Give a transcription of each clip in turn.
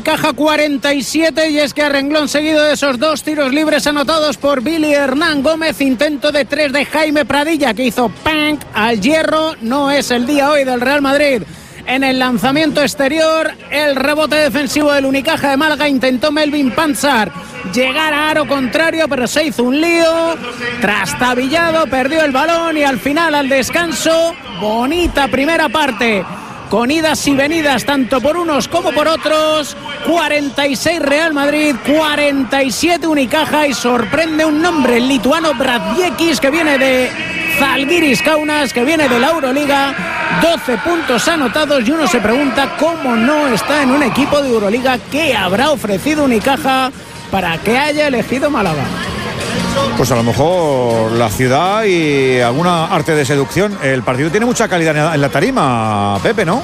Unicaja 47, y es que a renglón seguido de esos 2 tiros libres anotados por Billy Hernán Gómez, intento de 3 de Jaime Pradilla que hizo ¡pang! Al hierro. No es el día hoy del Real Madrid en el lanzamiento exterior. El rebote defensivo del Unicaja de Málaga, intentó Melvin Panzar llegar a aro contrario, pero se hizo un lío, trastabillado, perdió el balón y al final, al descanso, bonita primera parte con idas y venidas tanto por unos como por otros. 46 Real Madrid, 47 Unicaja, y sorprende un nombre, el lituano Bradziekis, que viene de Zalgiris Kaunas, que viene de la Euroliga. 12 puntos anotados, y uno se pregunta cómo no está en un equipo de Euroliga. ¿Qué habrá ofrecido Unicaja para que haya elegido Málaga? Pues a lo mejor la ciudad y alguna arte de seducción. El partido tiene mucha calidad en la tarima, Pepe, ¿no?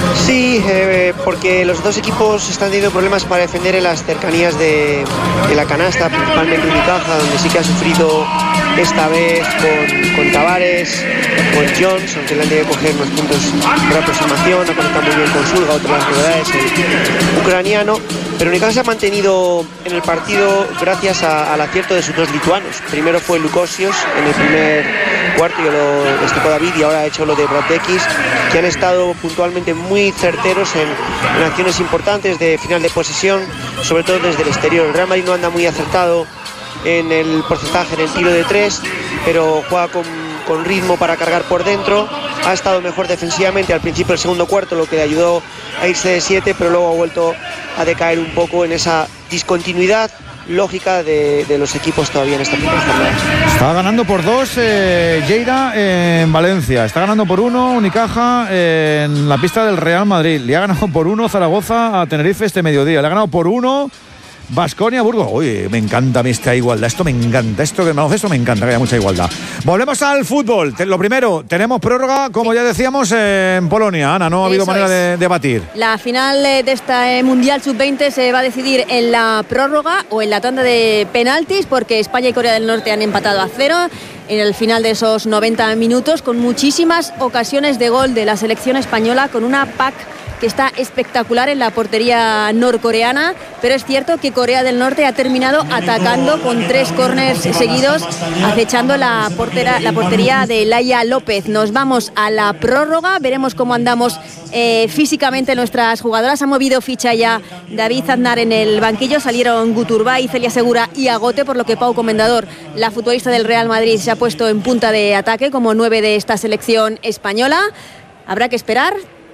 Sí, porque los dos equipos están teniendo problemas para defender en las cercanías de la canasta, principalmente Unicaja, donde sí que ha sufrido esta vez con Tavares, con Jones, aunque le han tenido que coger unos puntos por aproximación, ha conectado muy bien con Sulga, otra de las novedades, el ucraniano. Pero Unicaja se ha mantenido en el partido gracias al acierto de sus dos lituanos. Primero fue Lukosius en el primer cuarto, yo lo destacó David, y ahora ha hecho lo de Bradziekis, que han estado puntualmente muy certeros en acciones importantes de final de posesión, sobre todo desde el exterior. El Real Madrid no anda muy acertado en el porcentaje en el tiro de 3, pero juega con ritmo para cargar por dentro. Ha estado mejor defensivamente al principio del segundo cuarto, lo que le ayudó a irse de 7, pero luego ha vuelto a decaer un poco en esa discontinuidad lógica de los equipos todavía en esta primera jornada. Está ganando por 2 Lleida en Valencia, está ganando por 1 Unicaja en la pista del Real Madrid, le ha ganado por 1 Zaragoza a Tenerife este mediodía, le ha ganado por 1 Baskonia Burgos. Uy, me encanta a mí esta igualdad, esto me encanta, esto que me encanta, que haya mucha igualdad. Volvemos al fútbol. Lo primero, tenemos prórroga, como ya decíamos, en Polonia. Ana, no ha habido manera de debatir. La final de esta Mundial Sub-20 se va a decidir en la prórroga o en la tanda de penaltis, porque España y Corea del Norte han empatado a 0 en el final de esos 90 minutos, con muchísimas ocasiones de gol de la selección española, con una PAC que está espectacular en la portería norcoreana, pero es cierto que Corea del Norte ha terminado atacando con 3 córners seguidos, acechando la portería de Laia López. Nos vamos a la prórroga, veremos cómo andamos físicamente nuestras jugadoras. Ha movido ficha ya David Aznar en el banquillo, salieron Guturbay, Celia Segura y Agote, por lo que Pau Comendador, la futbolista del Real Madrid, se ha puesto en punta de ataque como 9 de esta selección española. Habrá que esperar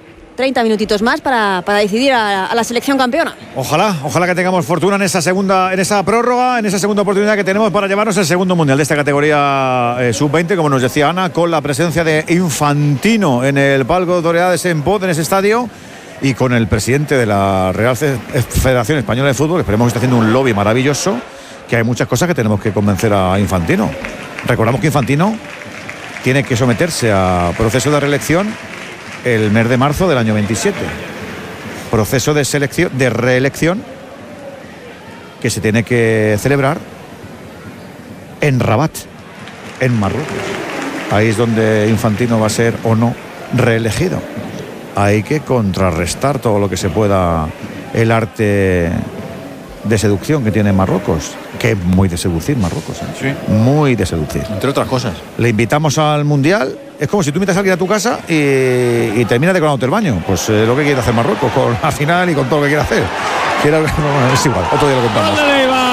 30 minutitos más para decidir a la selección campeona. Ojalá que tengamos fortuna en esa prórroga, en esa segunda oportunidad que tenemos para llevarnos el segundo mundial de esta categoría sub-20, como nos decía Ana, con la presencia de Infantino en el palco Dorea de Sempot, en ese estadio, y con el presidente de la Real Federación Española de Fútbol, que esperemos que esté haciendo un lobby maravilloso, que hay muchas cosas que tenemos que convencer a Infantino. Recordamos que Infantino tiene que someterse a proceso de reelección el mes de marzo del año 27. Proceso de reelección que se tiene que celebrar en Rabat, en Marruecos. Ahí es donde Infantino va a ser o no reelegido. Hay que contrarrestar todo lo que se pueda el arte de seducción que tiene Marruecos, que es muy de seducir Marruecos, ¿eh? Sí. Muy de seducir. Entre otras cosas. Le invitamos al Mundial. Es como si tú invitas a alguien a tu casa y terminas decorándote el baño. Pues lo que quiere hacer Marruecos con la final y con todo lo que quiere hacer. Es igual, otro día lo contamos.